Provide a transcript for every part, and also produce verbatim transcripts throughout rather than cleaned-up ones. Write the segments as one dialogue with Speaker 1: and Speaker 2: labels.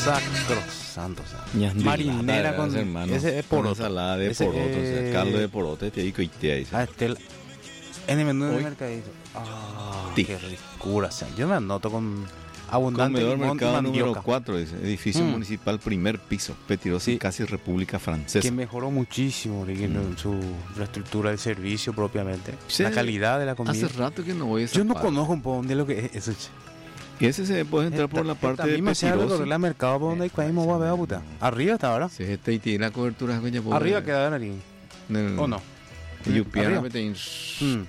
Speaker 1: Sacrosanto, o sea.
Speaker 2: Ñandilata,
Speaker 1: Marinera con
Speaker 2: hermano,
Speaker 1: ese es
Speaker 2: con
Speaker 1: poroto.
Speaker 2: ensalada de
Speaker 1: Ese,
Speaker 2: poroto, o sea,
Speaker 1: eh,
Speaker 2: caldo de poroto, te digo y te dice.
Speaker 1: Ah, este el- en el menú del
Speaker 2: Hoy.
Speaker 1: mercadito. Ah,
Speaker 2: Sí.
Speaker 1: qué ricura, o sea. Yo me anoto con abundante
Speaker 2: Comedor
Speaker 1: limón y
Speaker 2: Mercado número
Speaker 1: mandioca.
Speaker 2: cuatro, dice, edificio
Speaker 1: Mm.
Speaker 2: municipal, primer piso, Petirosi,
Speaker 1: Sí.
Speaker 2: casi República Francesa.
Speaker 1: Que mejoró muchísimo Ricky,
Speaker 2: Mm.
Speaker 1: en su la estructura del servicio propiamente,
Speaker 2: Sí,
Speaker 1: la calidad de la comida.
Speaker 2: Hace rato que no voy a esa
Speaker 1: Yo no
Speaker 2: parte.
Speaker 1: conozco un poco dónde es lo que es eso. che.
Speaker 2: Y ese se puede entrar por la parte de
Speaker 1: misma se abre
Speaker 2: Petirosi.
Speaker 1: la mercado por donde hay que irnos a ver, puta. Arriba está ahora.
Speaker 2: Sí, este y tiene la cobertura que ya puedo
Speaker 1: Arriba
Speaker 2: ver.
Speaker 1: queda Narín.
Speaker 2: En-
Speaker 1: ¿O no?
Speaker 2: Y Yupiana
Speaker 1: Arriba.
Speaker 2: me tiene-
Speaker 1: Mm.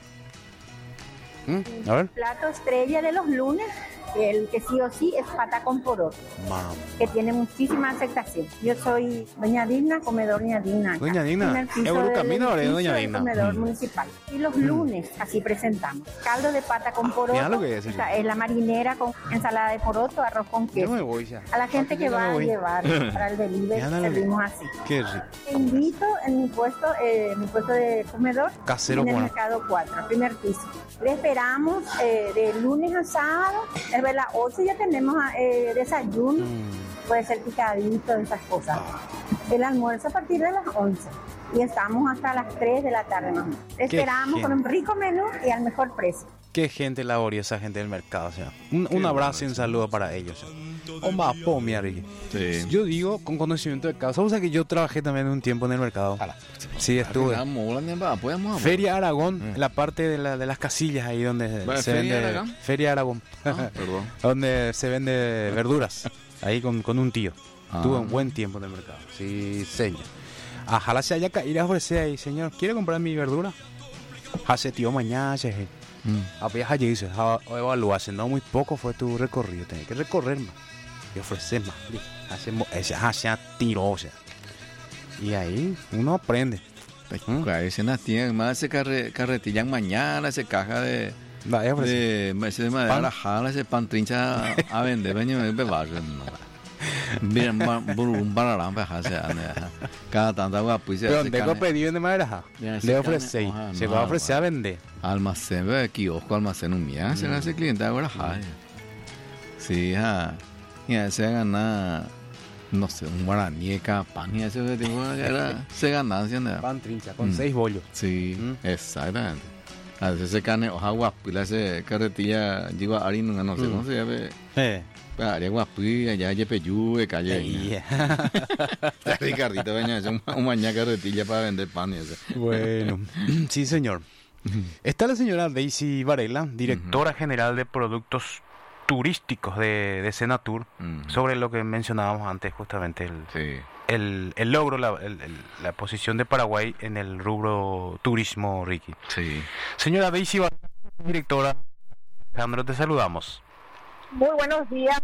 Speaker 1: Mm, A ver.
Speaker 3: Plato estrella de los lunes, el que sí o sí es pata con poroto,
Speaker 1: Mam.
Speaker 3: que tiene muchísima aceptación. Yo soy Doña Digna, comedor Doña Digna. acá.
Speaker 1: Doña Digna,
Speaker 3: Primer piso
Speaker 1: Eurocamino,
Speaker 3: del
Speaker 1: ahora es Doña
Speaker 3: edificio del
Speaker 1: Digna.
Speaker 3: comedor
Speaker 1: Mm.
Speaker 3: municipal. Y los lunes así presentamos. Caldo de pata con poroto,
Speaker 1: mira lo que es,
Speaker 3: esa es la marinera con ensalada de poroto, arroz con
Speaker 1: Yo
Speaker 3: queso.
Speaker 1: me voy ya.
Speaker 3: A la gente que
Speaker 1: Yo me
Speaker 3: va a
Speaker 1: voy.
Speaker 3: llevar para el delivery,
Speaker 1: Ya, dale.
Speaker 3: servimos así.
Speaker 1: Qué rico.
Speaker 3: Te invito en mi puesto, eh, mi puesto de comedor
Speaker 1: Casero
Speaker 3: en el
Speaker 1: bueno.
Speaker 3: mercado cuatro, primer piso. Le esperamos eh, de lunes a sábado, desde las ocho ya tenemos eh, desayuno,
Speaker 1: Mm.
Speaker 3: puede ser picadito, esas cosas.
Speaker 1: Ah.
Speaker 3: El almuerzo a partir de las once y estamos hasta las tres de la tarde más o menos. Le esperamos con un rico menú y al mejor precio.
Speaker 1: Qué gente laboriosa, gente del mercado, o sea. Un, un
Speaker 2: Qué
Speaker 1: abrazo y
Speaker 2: bueno,
Speaker 1: un saludo para ellos. O sea. O más, po, mira, Ricky.
Speaker 2: Sí.
Speaker 1: Yo digo con conocimiento de causa. O sea que yo trabajé también un tiempo en el mercado. Sí, estuve.
Speaker 2: Ah, mola, ne, va, podemos,
Speaker 1: Feria Aragón,
Speaker 2: Eh.
Speaker 1: la parte de, la, de las casillas ahí donde
Speaker 2: Bueno,
Speaker 1: se
Speaker 2: ¿Feria
Speaker 1: vende.
Speaker 2: Aragón?
Speaker 1: Feria Aragón.
Speaker 2: Ah, perdón.
Speaker 1: Donde se vende verduras. Ahí con, con un tío.
Speaker 2: Ah.
Speaker 1: Tuve un buen tiempo en el mercado. Sí, señor. Ojalá se haya caído a ofrecer ahí, señor. ¿Quiere comprar mi verdura? Hace tío mañana, se
Speaker 2: Mm.
Speaker 1: Habías allí, dices, evaluaste, no muy poco fue tu recorrido, tenés que recorrer más y ofrecer más. Hacemos esa hacia tirosa. Y ahí uno aprende.
Speaker 2: ¿Mm? Ese tiene más ese carre, carretilla en mañana, ese caja de
Speaker 1: Vaya, ofrecer.
Speaker 2: de ese de madera
Speaker 1: Pan.
Speaker 2: la jala, ese pan trincha a vender, venía de barrio. Mira, un bararán para hacer cada tanta agua pues
Speaker 1: Pero donde he pedido de madera,
Speaker 2: Ya,
Speaker 1: le
Speaker 2: ese
Speaker 1: ofrecí,
Speaker 2: cane- ojalá,
Speaker 1: se
Speaker 2: no,
Speaker 1: va a ofrecer a
Speaker 2: bueno.
Speaker 1: vender.
Speaker 2: almacén, ve, kiosco, almacén un mía, será ese cliente ahora jaya. Sí, ja. Y a ese gana no sé, un guaraní de cada pan y ese tipo era se ganancia, ¿no?
Speaker 1: Pan trincha con
Speaker 2: Mm.
Speaker 1: seis bollos.
Speaker 2: Sí,
Speaker 1: Mm.
Speaker 2: exactamente. A veces se cane hoja guapila, ese carretilla, digo, Ari, no, no sé
Speaker 1: Mm.
Speaker 2: cómo se llama.
Speaker 1: Eh.
Speaker 2: Área guapilla, allá Yepeyú, de calle.
Speaker 1: Ey.
Speaker 2: Ricardito, venía, un, un mañana carretilla para vender pan y eso.
Speaker 1: Bueno, sí, señor. Está la señora Daisy Varela, directora general de productos turísticos de, de Senatur,
Speaker 2: Ujú.
Speaker 1: sobre lo que mencionábamos antes, justamente el,
Speaker 2: Sí.
Speaker 1: el, el logro, la, el- el- la posición de Paraguay en el rubro turismo, Ricky.
Speaker 2: Sí.
Speaker 1: Señora Daisy Varela, directora, Alejandro, te saludamos.
Speaker 4: Muy buenos días.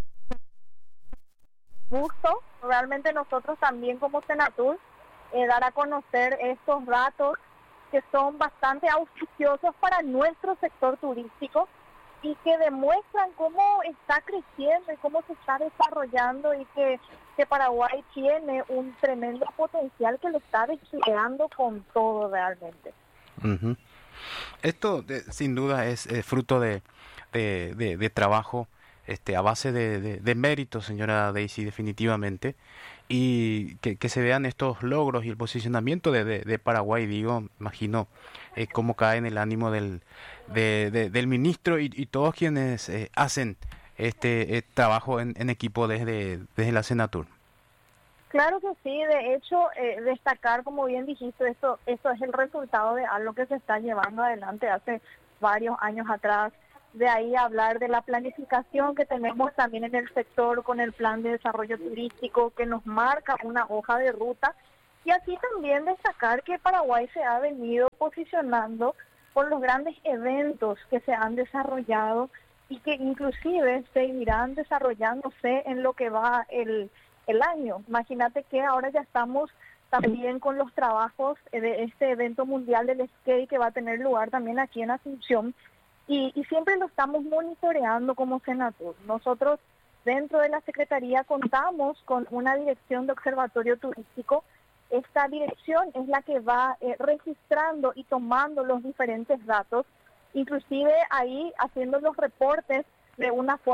Speaker 4: Gusto. Realmente nosotros también como Senatur eh, dar a conocer estos datos que son bastante auspiciosos para nuestro sector turístico y que demuestran cómo está creciendo y cómo se está desarrollando y que, que Paraguay tiene un tremendo potencial que lo está desplegando con todo realmente.
Speaker 1: Ujú. Esto de- sin duda es eh, fruto de, de, de- de trabajo este, a base de, de, de mérito, señora Daisy, definitivamente, y que, que se vean estos logros y el posicionamiento de, de, de Paraguay, digo, imagino eh, cómo cae en el ánimo del, de, de- del ministro y, y todos quienes eh, hacen este eh, trabajo en, en equipo desde, desde la Senatur.
Speaker 4: Claro que sí, de hecho, eh, destacar, como bien dijiste, esto, esto es el resultado de algo que se está llevando adelante hace varios años atrás. De ahí hablar de la planificación que tenemos también en el sector con el plan de desarrollo turístico que nos marca una hoja de ruta. Y así también destacar que Paraguay se ha venido posicionando por los grandes eventos que se han desarrollado y que inclusive seguirán desarrollándose en lo que va el el año. Imagínate que ahora ya estamos también con los trabajos de este evento mundial del skate que va a tener lugar también aquí en Asunción y, y siempre lo estamos monitoreando como Senatur. Nosotros dentro de la Secretaría contamos con una dirección de observatorio turístico. Esta dirección es la que va eh, registrando y tomando los diferentes datos, inclusive ahí haciendo los reportes de una forma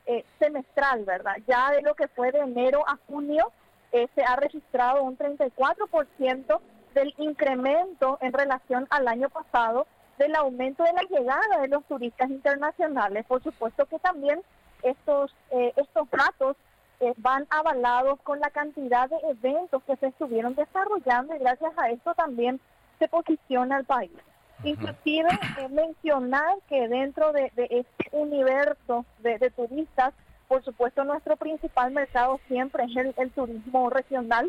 Speaker 4: eh, semestral, ¿verdad? Ya de lo que fue de enero a junio, eh, se ha registrado un treinta y cuatro por ciento del incremento en relación al año pasado, del aumento de la llegada de los turistas internacionales. Por supuesto que también estos, eh, estos datos eh, van avalados con la cantidad de eventos que se estuvieron desarrollando y gracias a esto también se posiciona el país. Uh-huh. Inclusive eh, mencionar que dentro de, de este universo de, de turistas, por supuesto nuestro principal mercado siempre es el, el turismo regional.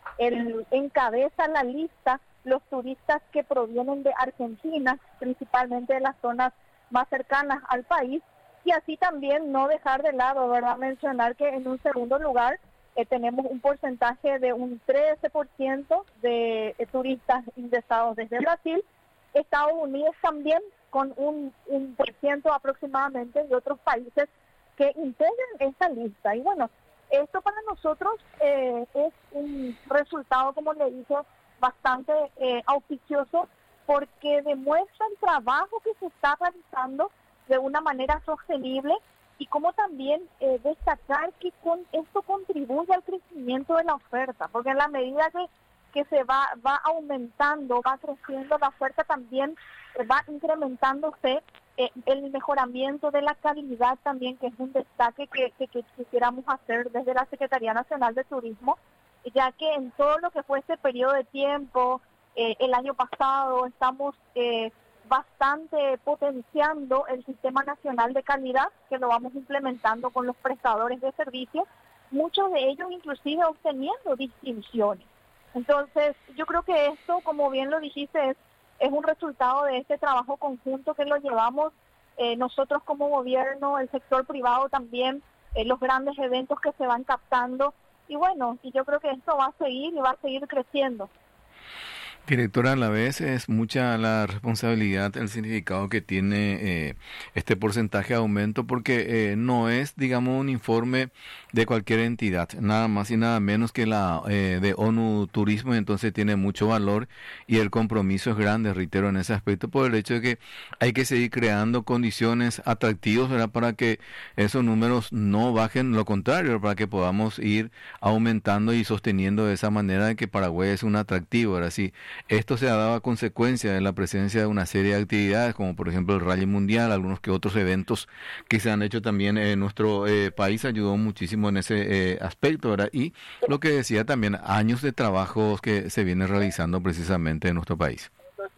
Speaker 4: El, encabeza la lista los turistas que provienen de Argentina, principalmente de las zonas más cercanas al país, y así también no dejar de lado, ¿verdad?, mencionar que en un segundo lugar eh, tenemos un porcentaje de un trece por ciento de eh, turistas ingresados desde Brasil, Estados Unidos también con un, un por ciento aproximadamente de otros países que integran esta lista. Y bueno, esto para nosotros eh, es un resultado, como le dije, bastante eh, auspicioso porque demuestra el trabajo que se está realizando de una manera sostenible y como también eh, destacar que con esto contribuye al crecimiento de la oferta, porque en la medida que, que se va, va aumentando, va creciendo la oferta, también eh, va incrementándose eh, el mejoramiento de la calidad también, que es un destaque que, que, que quisiéramos hacer desde la Secretaría Nacional de Turismo, ya que en todo lo que fue este periodo de tiempo, eh, el año pasado, estamos eh, bastante potenciando el Sistema Nacional de Calidad, que lo vamos implementando con los prestadores de servicios, muchos de ellos inclusive obteniendo distinciones. Entonces, yo creo que esto, como bien lo dijiste, es, es un resultado de este trabajo conjunto que lo llevamos eh, nosotros como gobierno, el sector privado también, eh, los grandes eventos que se van captando. Y bueno, y yo creo que esto va a seguir y va a seguir creciendo.
Speaker 2: Directora, a la vez es mucha la responsabilidad, el significado que tiene eh, este porcentaje de aumento, porque eh, no es, digamos, un informe de cualquier entidad, nada más y nada menos que la eh, de ONU Turismo, y entonces tiene mucho valor y el compromiso es grande, reitero, en ese aspecto, por el hecho de que hay que seguir creando condiciones atractivas, ¿verdad?, para que esos números no bajen, lo contrario, para que podamos ir aumentando y sosteniendo de esa manera de que Paraguay es un atractivo, ¿verdad? Sí. Esto se ha dado a consecuencia de la presencia de una serie de actividades, como por ejemplo el Rally Mundial, algunos que otros eventos que se han hecho también en nuestro eh, país, ayudó muchísimo en ese eh, aspecto, ¿verdad? Y lo que decía también, años de trabajos que se viene realizando precisamente en nuestro país.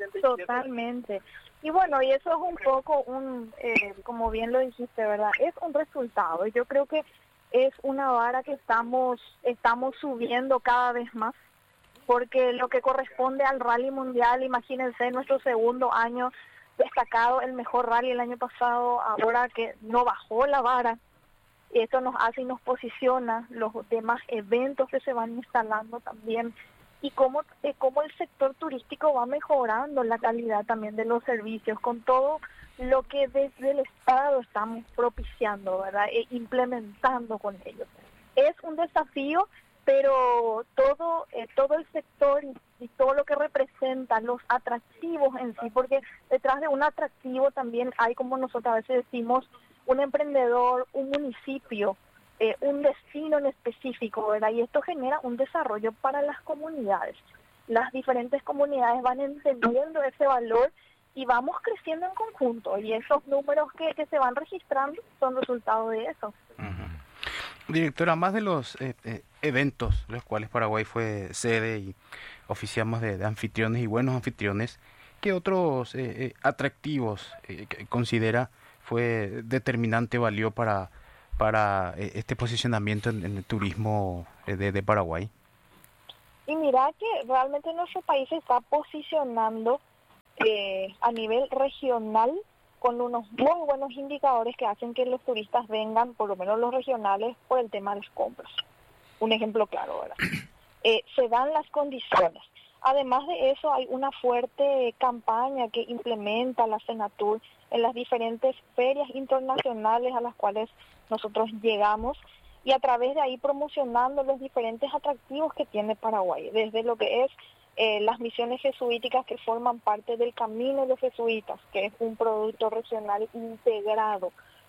Speaker 4: Totalmente. Y bueno, y eso es un poco un, eh, como bien lo dijiste, ¿verdad? Es un resultado. Yo creo que es una vara que estamos, estamos subiendo cada vez más, porque lo que corresponde al Rally Mundial, imagínense, nuestro segundo año destacado, el mejor rally el año pasado, ahora que no bajó la vara, esto nos hace y nos posiciona los demás eventos que se van instalando también, y cómo, eh, cómo el sector turístico va mejorando la calidad también de los servicios, con todo lo que desde el Estado estamos propiciando, ¿verdad?, e implementando con ellos. Es un desafío, pero todo eh, todo el sector y, y todo lo que representan los atractivos en sí, porque detrás de un atractivo también hay, como nosotros a veces decimos, un emprendedor, un municipio, eh, un destino en específico, ¿verdad? Y esto genera un desarrollo para las comunidades. Las diferentes comunidades van entendiendo ese valor y vamos creciendo en conjunto, y esos números que, que se van registrando son resultado de eso.
Speaker 1: Uh-huh. Directora, más de los eh, eh, eventos, los cuales Paraguay fue sede y oficiamos de, de anfitriones y buenos anfitriones, ¿qué otros eh, eh, atractivos eh, considera fue determinante, valió para, para eh, este posicionamiento en, en el turismo eh, de, de Paraguay?
Speaker 4: Y mira que realmente nuestro país se está posicionando eh, a nivel regional con unos muy buenos indicadores que hacen que los turistas vengan, por lo menos los regionales, por el tema de las compras. Un ejemplo claro, ¿verdad? Eh, se dan las condiciones. Además de eso, hay una fuerte campaña que implementa la Senatur en las diferentes ferias internacionales a las cuales nosotros llegamos, y a través de ahí promocionando los diferentes atractivos que tiene Paraguay, desde lo que es Eh, las misiones jesuíticas que forman parte del Camino de los Jesuitas, que es un producto regional integrado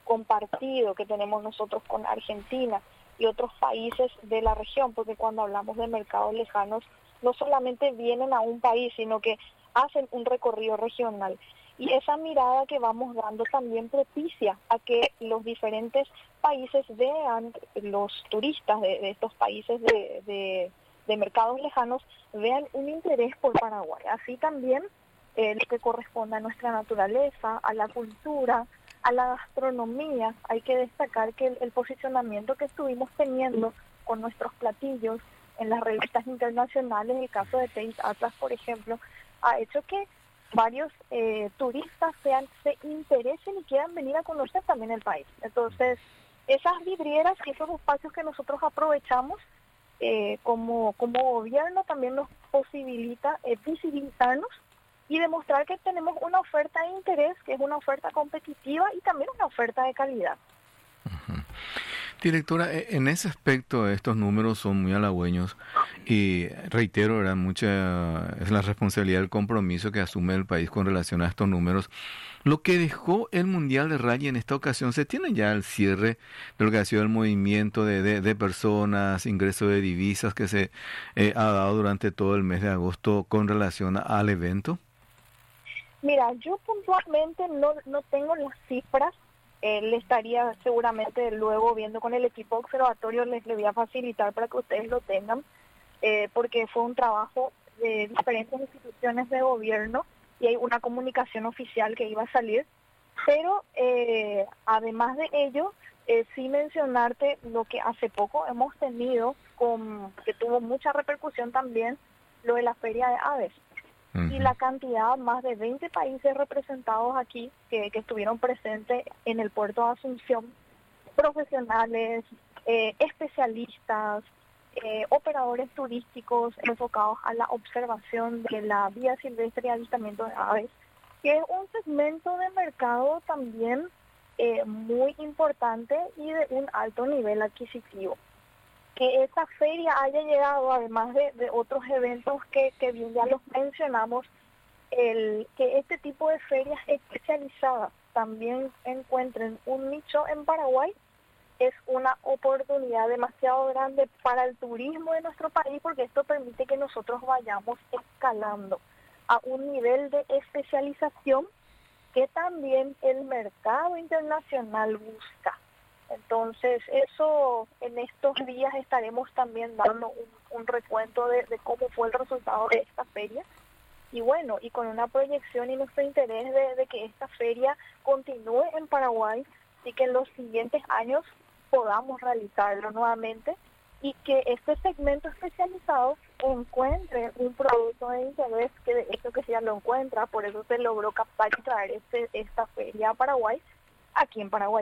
Speaker 4: compartido que tenemos nosotros con Argentina y otros países de la región, porque cuando hablamos de mercados lejanos, no solamente vienen a un país, sino que hacen un recorrido regional. Y esa mirada que vamos dando también propicia a que los diferentes países vean, los turistas de, de estos países de, de, de mercados lejanos, vean un interés por Paraguay. Así también eh, lo que corresponde a nuestra naturaleza, a la cultura, a la gastronomía. Hay que destacar que el, el posicionamiento que estuvimos teniendo con nuestros platillos en las revistas internacionales, el caso de Taste Atlas, por ejemplo, ha hecho que varios eh, turistas sean, se interesen y quieran venir a conocer también el país. Entonces, esas vidrieras y esos espacios que nosotros aprovechamos eh, como, como gobierno también nos posibilita eh, visibilizarnos y demostrar que tenemos una oferta de interés, que es una oferta competitiva y también una oferta de calidad.
Speaker 2: Uh-huh. Directora, en ese aspecto estos números son muy halagüeños y reitero, ¿verdad? Mucha es la responsabilidad, el compromiso que asume el país con relación a estos números. Lo que dejó el Mundial de Rally en esta ocasión, se tiene ya el cierre de lo que ha sido el movimiento de, de, de personas, ingreso de divisas que se eh, ha dado durante todo el mes de agosto con relación al evento.
Speaker 4: Mira, yo puntualmente no, no tengo las cifras. Eh, le estaría seguramente luego viendo con el equipo observatorio, les le voy a facilitar para que ustedes lo tengan, eh, porque fue un trabajo de diferentes instituciones de gobierno y hay una comunicación oficial que iba a salir, pero eh, además de ello, eh, sí mencionarte lo que hace poco hemos tenido, con que tuvo mucha repercusión también, lo de la Feria de Aves. Y la cantidad, más de veinte países representados aquí que, que estuvieron presentes en el puerto de Asunción, profesionales, eh, especialistas, eh, operadores turísticos enfocados a la observación de la vida silvestre y avistamiento de aves, que es un segmento de mercado también eh, muy importante y de un alto nivel adquisitivo. Que esa feria haya llegado, además de, de otros eventos que, que bien ya los mencionamos, el que este tipo de ferias especializadas también encuentren un nicho en Paraguay, es una oportunidad demasiado grande para el turismo de nuestro país, porque esto permite que nosotros vayamos escalando a un nivel de especialización que también el mercado internacional busca. Entonces, eso en estos días estaremos también dando un, un recuento de, de cómo fue el resultado de esta feria. Y bueno, y con una proyección y nuestro interés de, de que esta feria continúe en Paraguay y que en los siguientes años podamos realizarlo nuevamente y que este segmento especializado encuentre un producto de interés, que de hecho que ya lo encuentra, por eso se logró captar y traer este, esta feria a Paraguay, aquí en Paraguay.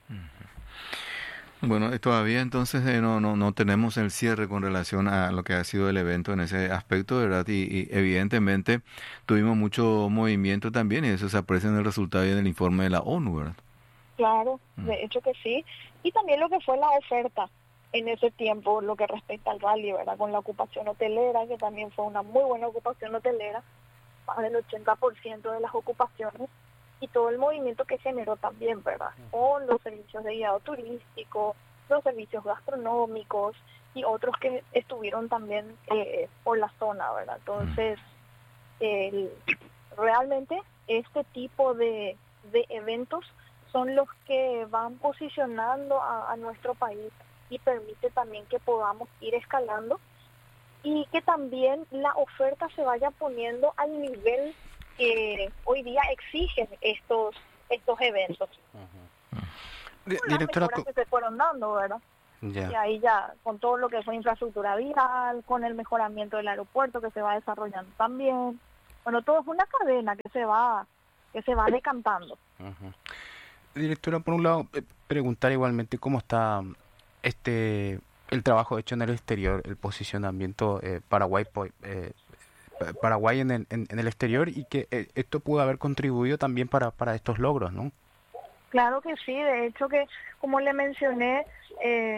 Speaker 2: Bueno, todavía entonces eh, no, no no tenemos el cierre con relación a lo que ha sido el evento en ese aspecto, ¿verdad? Y, y evidentemente tuvimos mucho movimiento también y eso se aprecia en el resultado y en el informe de la ONU, ¿verdad?
Speaker 4: Claro, de hecho que sí. Y también lo que fue la oferta en ese tiempo, lo que respecta al rally, ¿verdad? Con la ocupación hotelera, que también fue una muy buena ocupación hotelera, más del ochenta por ciento de las ocupaciones. Y todo el movimiento que generó también, ¿verdad? Con los servicios de guiado turístico, los servicios gastronómicos y otros que estuvieron también eh, por la zona, ¿verdad? Entonces, el, realmente este tipo de, de eventos son los que van posicionando a, a nuestro país y permite también que podamos ir escalando y que también la oferta se vaya poniendo al nivel que hoy día exigen estos estos eventos.
Speaker 1: Uh-huh.
Speaker 4: Con las mejoras que se fueron dando, ¿verdad?
Speaker 1: Yeah.
Speaker 4: Y ahí ya, con todo lo que fue infraestructura vial, con el mejoramiento del aeropuerto que se va desarrollando también. Bueno, todo es una cadena que se va que se va decantando.
Speaker 1: Uh-huh. Directora, por un lado, eh, preguntar igualmente cómo está este el trabajo hecho en el exterior, el posicionamiento eh, Paraguay eh, Paraguay en el, en, en el exterior y que eh, esto pudo haber contribuido también para, para estos logros, ¿no?
Speaker 4: Claro que sí, de hecho que, como le mencioné, eh,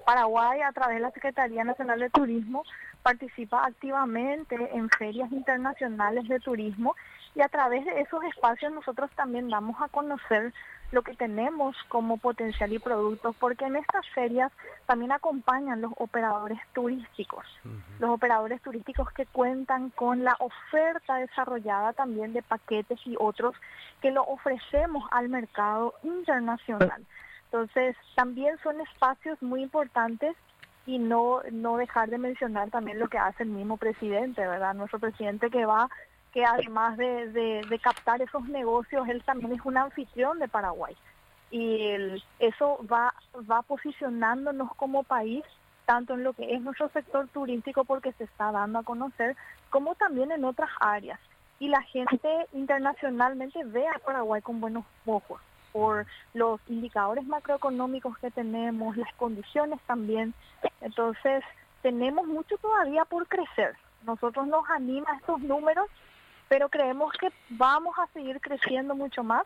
Speaker 4: Paraguay, a través de la Secretaría Nacional de Turismo, participa activamente en ferias internacionales de turismo y a través de esos espacios nosotros también damos a conocer lo que tenemos como potencial y productos, porque en estas ferias también acompañan los operadores turísticos, uh-huh. los operadores turísticos que cuentan con la oferta desarrollada también de paquetes y otros que lo ofrecemos al mercado internacional. Entonces, también son espacios muy importantes y no no dejar de mencionar también lo que hace el mismo presidente, ¿verdad? Nuestro presidente que va, que además de, de, de captar esos negocios, él también es un anfitrión de Paraguay. Y el, eso va, va posicionándonos como país, tanto en lo que es nuestro sector turístico, porque se está dando a conocer, como también en otras áreas. Y la gente internacionalmente ve a Paraguay con buenos ojos, por los indicadores macroeconómicos que tenemos, las condiciones también. Entonces, tenemos mucho todavía por crecer. Nosotros nos anima estos números, pero creemos que vamos a seguir creciendo mucho más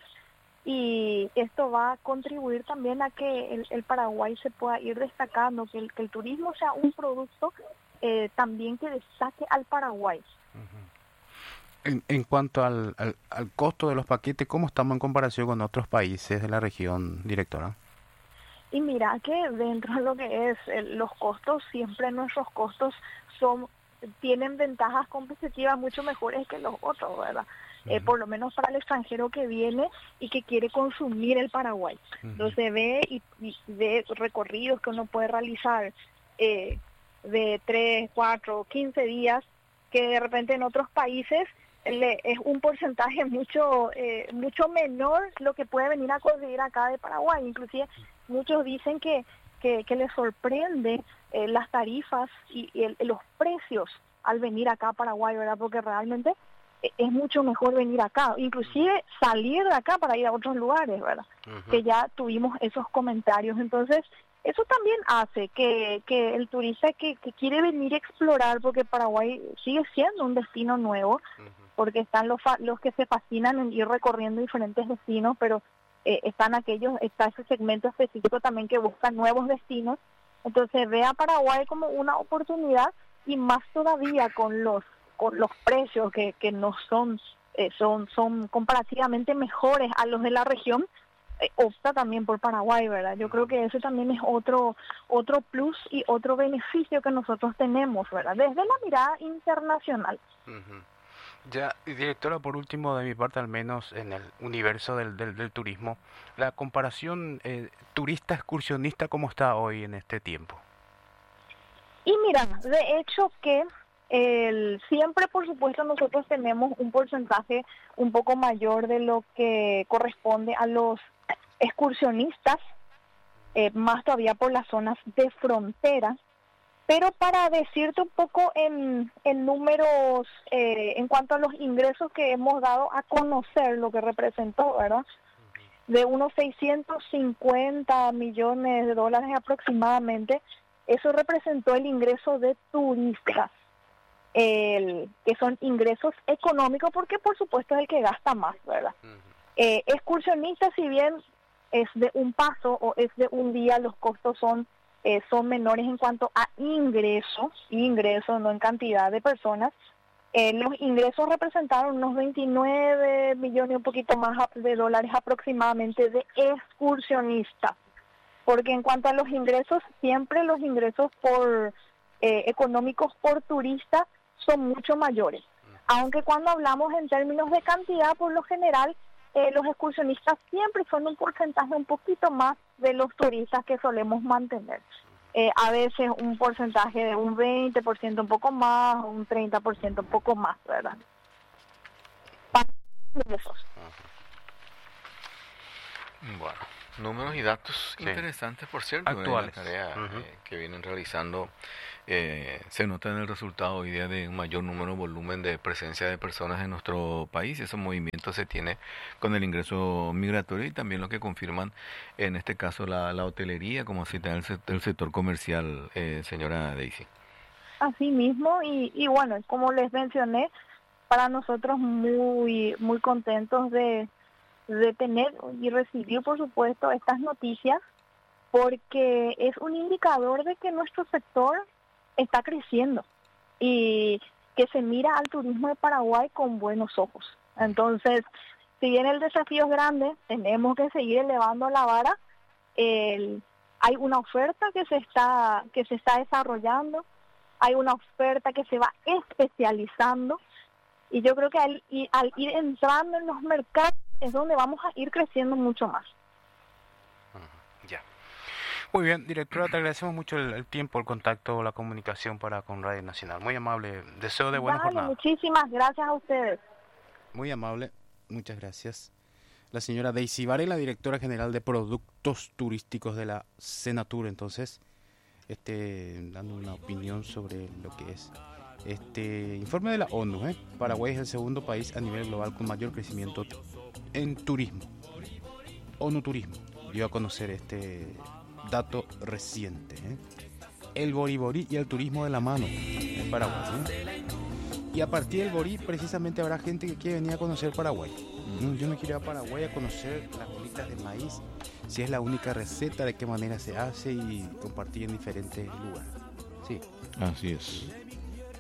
Speaker 4: y esto va a contribuir también a que el, el Paraguay se pueda ir destacando, que el, que el turismo sea un producto eh, también que destaque al Paraguay.
Speaker 1: Uh-huh. En, en cuanto al, al, al costo de los paquetes, ¿cómo estamos en comparación con otros países de la región, directora?
Speaker 4: Y mira que dentro de lo que es el, los costos, siempre nuestros costos son tienen ventajas competitivas mucho mejores que los otros, ¿verdad? Uh-huh. Eh, por lo menos para el extranjero que viene y que quiere consumir el Paraguay. Uh-huh. Entonces ve y, y ve recorridos que uno puede realizar eh, de tres, cuatro, quince días, que de repente en otros países le, es un porcentaje mucho eh, mucho menor lo que puede venir a conseguir acá de Paraguay. Inclusive muchos dicen que que, que les sorprende eh, las tarifas y, y el, los precios al venir acá a Paraguay, ¿verdad? Porque realmente eh, es mucho mejor venir acá, inclusive salir de acá para ir a otros lugares, ¿verdad? Uh-huh. Que ya tuvimos esos comentarios. Entonces, eso también hace que, que el turista que, que quiere venir a explorar, porque Paraguay sigue siendo un destino nuevo, uh-huh. porque están los, fa- los que se fascinan en ir recorriendo diferentes destinos, pero eh, están aquellos, está ese segmento específico también que busca nuevos destinos. Entonces ve a Paraguay como una oportunidad y más todavía con los con los precios que, que no son, eh, son son comparativamente mejores a los de la región. Eh, opta también por Paraguay, ¿verdad? Yo creo que ese también es otro otro plus y otro beneficio que nosotros tenemos, ¿verdad? Desde la mirada internacional.
Speaker 1: Uh-huh. Ya, directora, por último, de mi parte, al menos en el universo del, del, del turismo, la comparación eh, turista-excursionista, ¿cómo está hoy en este tiempo?
Speaker 4: Y mira, de hecho que el, siempre, por supuesto, nosotros tenemos un porcentaje un poco mayor de lo que corresponde a los excursionistas, eh, más todavía por las zonas de frontera. Pero para decirte un poco en, en números, eh, en cuanto a los ingresos que hemos dado a conocer, lo que representó, ¿verdad? De unos seiscientos cincuenta millones de dólares aproximadamente, eso representó el ingreso de turistas, el, que son ingresos económicos, porque por supuesto es el que gasta más, ¿verdad? Eh, excursionistas, si bien es de un paso o es de un día, los costos son Eh, son menores en cuanto a ingresos, ingresos, no en cantidad de personas. Eh, los ingresos representaron unos veintinueve millones, un poquito más de dólares aproximadamente de excursionistas. Porque en cuanto a los ingresos, siempre los ingresos por eh, económicos por turista son mucho mayores. Aunque cuando hablamos en términos de cantidad, por lo general, eh, los excursionistas siempre son un porcentaje un poquito más de los turistas que solemos mantener. Eh, a veces un porcentaje de un veinte por ciento un poco más, un treinta por ciento un poco más, ¿verdad? Para esos.
Speaker 2: Bueno, números y datos sí. interesantes, por cierto,
Speaker 1: actuales.
Speaker 2: En la tarea
Speaker 1: uh-huh.
Speaker 2: eh, que vienen realizando. Eh, se nota en el resultado hoy día de un mayor número, volumen de presencia de personas en nuestro país. Ese movimiento se tiene con el ingreso migratorio y también lo que confirman en este caso la, la hotelería, como así también el, el sector comercial, eh, señora Daisy.
Speaker 4: Así mismo, y, y bueno, como les mencioné, para nosotros muy muy contentos de, de tener y recibir, por supuesto, estas noticias, porque es un indicador de que nuestro sector está creciendo y que se mira al turismo de Paraguay con buenos ojos. Entonces, si bien el desafío es grande, tenemos que seguir elevando la vara. El, hay una oferta que se está que se está desarrollando, hay una oferta que se va especializando, y yo creo que al, y, al ir entrando en los mercados es donde vamos a ir creciendo mucho más.
Speaker 1: Uh-huh. Ya. Muy bien, directora, te agradecemos mucho el, el tiempo, el contacto, la comunicación para con Radio Nacional. Muy amable. Deseo de buena
Speaker 4: Dale,
Speaker 1: jornada.
Speaker 4: Muchísimas gracias a ustedes.
Speaker 1: Muy amable. Muchas gracias. La señora Daisy Varela, directora general de Productos Turísticos de la Senatur, entonces, este, dando una opinión sobre lo que es este informe de la ONU. ¿eh? Paraguay es el segundo país a nivel global con mayor crecimiento en turismo. ONU Turismo dio a conocer este dato reciente. ¿eh? El boriborí y el turismo de la mano en Paraguay. ¿eh? Y a partir del borí, precisamente habrá gente que quiere venir a conocer Paraguay. Mm. Yo no quiero ir a Paraguay a conocer las bolitas de maíz, si es la única receta, de qué manera se hace y compartir en diferentes lugares. Sí.
Speaker 2: Así es.